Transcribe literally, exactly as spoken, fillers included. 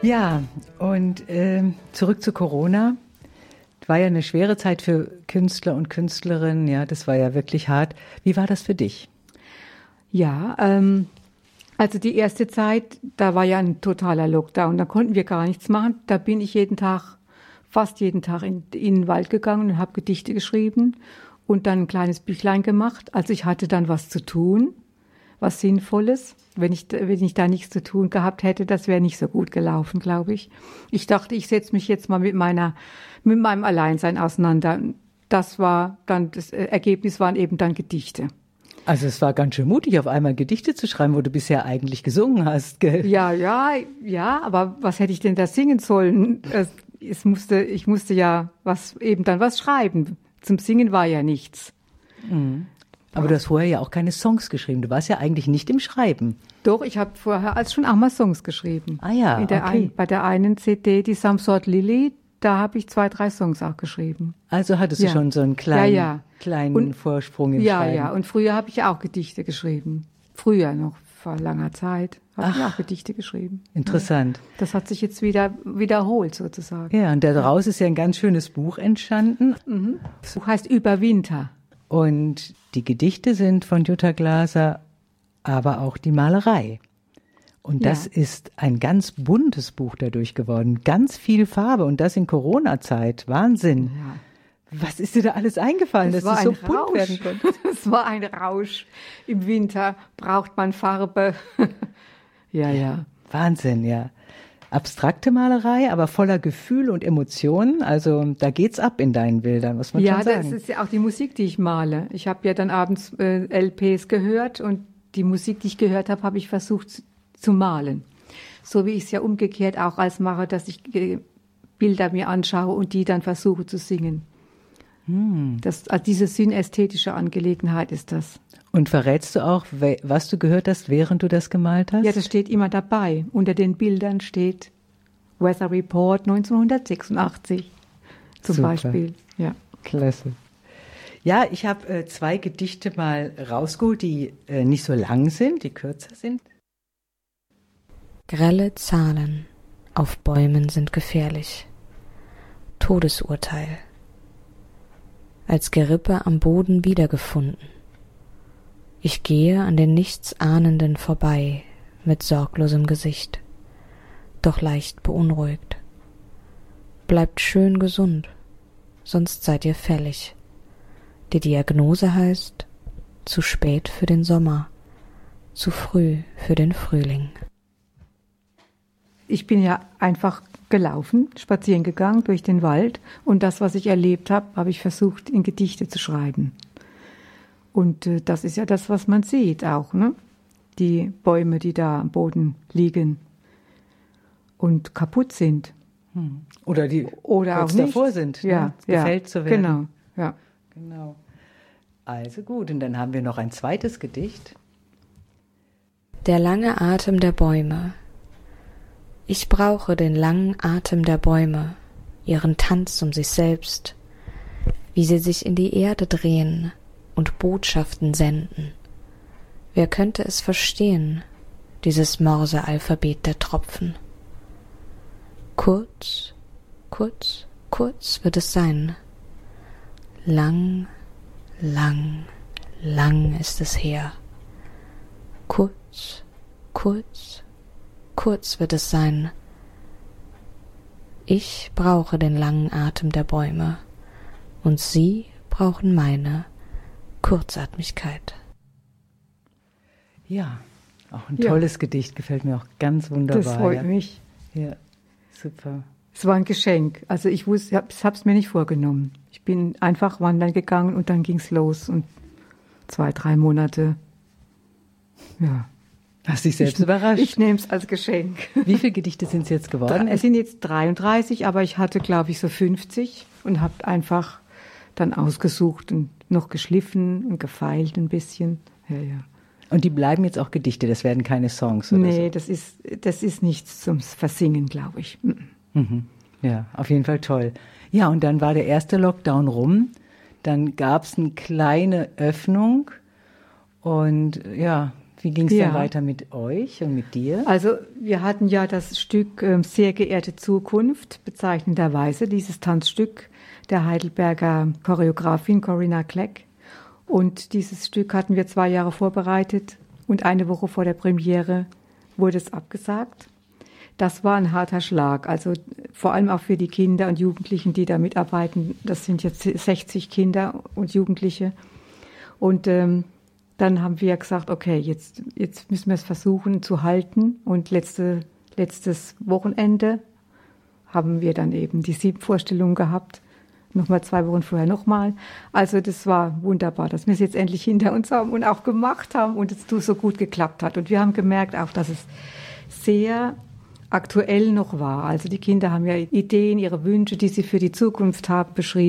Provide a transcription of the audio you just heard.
Ja, und äh, zurück zu Corona. War ja eine schwere Zeit für Künstler und Künstlerinnen. Ja, das war ja wirklich hart. Wie war das für dich? Ja, ähm, also die erste Zeit, da war ja ein totaler Lockdown. Da konnten wir gar nichts machen. Da bin ich jeden Tag, fast jeden Tag in, in den Wald gegangen und habe Gedichte geschrieben und dann ein kleines Büchlein gemacht. Also ich hatte dann was zu tun, was Sinnvolles. Wenn ich, wenn ich da nichts zu tun gehabt hätte, das wäre nicht so gut gelaufen, glaube ich. Ich dachte, ich setze mich jetzt mal mit meiner, mit meinem Alleinsein auseinander. Das war dann, das Ergebnis waren eben dann Gedichte. Also es war ganz schön mutig, auf einmal Gedichte zu schreiben, wo du bisher eigentlich gesungen hast, gell? Ja, ja, ja, aber was hätte ich denn da singen sollen? Es, es musste, ich musste ja was, eben dann was schreiben. Zum Singen war ja nichts. Mhm. Aber du hast vorher ja auch keine Songs geschrieben. Du warst ja eigentlich nicht im Schreiben. Doch, ich habe vorher als schon auch mal Songs geschrieben. Ah ja, In der okay. ein, bei der einen C D, die Some Sort Lily, da habe ich zwei, drei Songs auch geschrieben. Also hattest du Ja. schon so einen kleinen, Ja, ja. kleinen Und- Vorsprung im Ja, Schreiben. ja. Und früher habe ich auch Gedichte geschrieben. Früher noch, vor langer Zeit, habe ich Ach. auch Gedichte geschrieben. Interessant. Das hat sich jetzt wieder wiederholt sozusagen. Ja, und daraus ist ja ein ganz schönes Buch entstanden. Das Buch heißt Über Winter. Und die Gedichte sind von Jutta Glaser, aber auch die Malerei. Und das Ja. ist ein ganz buntes Buch dadurch geworden. Ganz viel Farbe und das in Corona-Zeit. Wahnsinn. Ja. Was ist dir da alles eingefallen, Das dass war es ein so bunt Rausch. werden konnte? Das war ein Rausch. Im Winter braucht man Farbe. Ja, ja. Wahnsinn, ja. Abstrakte Malerei, aber voller Gefühl und Emotionen. Also da geht's ab in deinen Bildern, muss man Ja, schon sagen. das ist ja auch die Musik, die ich male. Ich habe ja dann abends äh, L Ps gehört und die Musik, die ich gehört habe, habe ich versucht zu, zu malen. So wie ich es ja umgekehrt auch als mache, dass ich äh, Bilder mir anschaue und die dann versuche zu singen. Hm. Das, also diese synästhetische Angelegenheit ist das. Und verrätst du auch, we- was du gehört hast, während du das gemalt hast? Ja, das steht immer dabei. Unter den Bildern steht Weather Report neunzehnhundertsechsundachtzig zum Super. Beispiel. Ja. Klasse. Ja, ich habe äh, zwei Gedichte mal rausgeholt, die äh, nicht so lang sind, die kürzer sind. Grelle Zahlen auf Bäumen sind gefährlich. Todesurteil. Als Gerippe am Boden wiedergefunden. Ich gehe an den Nichtsahnenden vorbei mit sorglosem Gesicht, doch leicht beunruhigt. Bleibt schön gesund, sonst seid ihr fällig. Die Diagnose heißt, zu spät für den Sommer, zu früh für den Frühling. Ich bin ja einfach gelaufen, spazieren gegangen durch den Wald und das, was ich erlebt habe, habe ich versucht, in Gedichte zu schreiben. Und äh, das ist ja das, was man sieht auch, ne? Die Bäume, die da am Boden liegen und kaputt sind. Hm. Oder die Oder kurz auch nicht. davor sind, Ja, ne? ja, gefällt zu werden. Genau, ja. Genau. Also gut, und dann haben wir noch ein zweites Gedicht. Der lange Atem der Bäume. Ich brauche den langen Atem der Bäume, ihren Tanz um sich selbst, wie sie sich in die Erde drehen und Botschaften senden. Wer könnte es verstehen, dieses Morse-Alphabet der Tropfen? Kurz, kurz, kurz wird es sein. Lang, lang, lang ist es her. Kurz, kurz, kurz wird es sein. Ich brauche den langen Atem der Bäume und sie brauchen meine Kurzatmigkeit. Ja, auch ein Ja. tolles Gedicht, gefällt mir auch ganz wunderbar. Das freut ja. mich. Ja, super. Es war ein Geschenk. Also ich wusste, ich habe es mir nicht vorgenommen. Ich bin einfach wandern gegangen und dann ging's los und zwei, drei Monate. Ja. Hast dich selbst ich, überrascht. Ich nehme es als Geschenk. Wie viele Gedichte sind es jetzt geworden? Es sind jetzt dreiunddreißig, aber ich hatte, glaube ich, so fünfzig und habe einfach dann ausgesucht und noch geschliffen und gefeilt ein bisschen. Ja, ja. Und die bleiben jetzt auch Gedichte, das werden keine Songs oder Nee, so? das ist, das ist nichts zum Versingen, glaube ich. Mhm. Ja, auf jeden Fall toll. Ja, und dann war der erste Lockdown rum. Dann gab es eine kleine Öffnung. Und ja, Wie ging es Ja. dann weiter mit euch und mit dir? Also wir hatten ja das Stück ähm, Sehr geehrte Zukunft, bezeichnenderweise, dieses Tanzstück der Heidelberger Choreografin Corinna Kleck. Und dieses Stück hatten wir zwei Jahre vorbereitet und eine Woche vor der Premiere wurde es abgesagt. Das war ein harter Schlag, also vor allem auch für die Kinder und Jugendlichen, die da mitarbeiten. Das sind jetzt sechzig Kinder und Jugendliche. Und ähm, dann haben wir gesagt, okay, jetzt, jetzt müssen wir es versuchen zu halten. Und letzte, letztes Wochenende haben wir dann eben die sieben Vorstellungen gehabt. Nochmal zwei Wochen vorher nochmal. Also das war wunderbar, dass wir es jetzt endlich hinter uns haben und auch gemacht haben und es so gut geklappt hat. Und wir haben gemerkt auch, dass es sehr aktuell noch war. Also die Kinder haben ja Ideen, ihre Wünsche, die sie für die Zukunft haben, beschrieben.